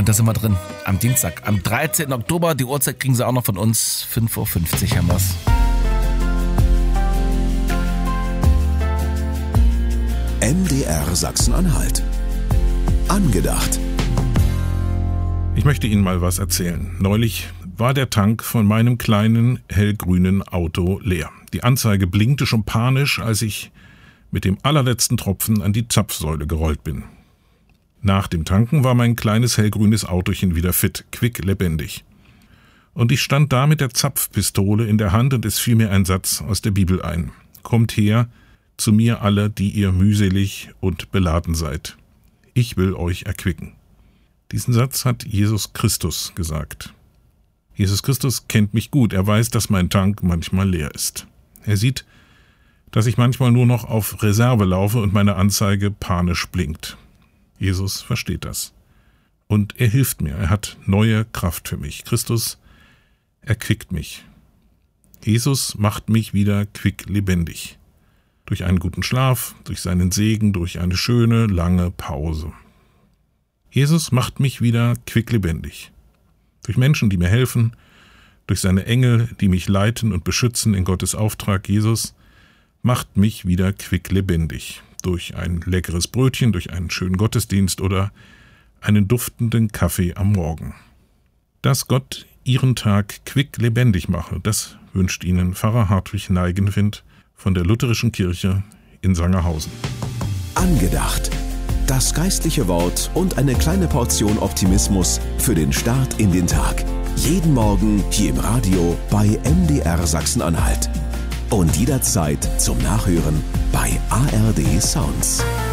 Und da sind wir drin. Am Dienstag, am 13. Oktober. Die Uhrzeit kriegen Sie auch noch von uns. 5.50 Uhr haben wir's. MDR Sachsen-Anhalt. Angedacht. Ich möchte Ihnen mal was erzählen. Neulich war der Tank von meinem kleinen hellgrünen Auto leer. Die Anzeige blinkte schon panisch, als ich mit dem allerletzten Tropfen an die Zapfsäule gerollt bin. Nach dem Tanken war mein kleines hellgrünes Autochen wieder fit, quicklebendig. Und ich stand da mit der Zapfpistole in der Hand und es fiel mir ein Satz aus der Bibel ein. Kommt her, zu mir alle, die ihr mühselig und beladen seid. Ich will euch erquicken. Diesen Satz hat Jesus Christus gesagt. Jesus Christus kennt mich gut. Er weiß, dass mein Tank manchmal leer ist. Er sieht, dass ich manchmal nur noch auf Reserve laufe und meine Anzeige panisch blinkt. Jesus versteht das. Und er hilft mir. Er hat neue Kraft für mich. Christus erquickt mich. Jesus macht mich wieder quicklebendig. Durch einen guten Schlaf, durch seinen Segen, durch eine schöne, lange Pause. Jesus macht mich wieder quicklebendig. Durch Menschen, die mir helfen, durch seine Engel, die mich leiten und beschützen in Gottes Auftrag. Jesus macht mich wieder quicklebendig. Durch ein leckeres Brötchen, durch einen schönen Gottesdienst oder einen duftenden Kaffee am Morgen. Dass Gott Ihren Tag quicklebendig mache, das wünscht Ihnen Pfarrer Hartwig Neigenwind von der Lutherischen Kirche in Sangerhausen. Angedacht. Das geistliche Wort und eine kleine Portion Optimismus für den Start in den Tag. Jeden Morgen hier im Radio bei MDR Sachsen-Anhalt. Und jederzeit zum Nachhören bei ARD Sounds.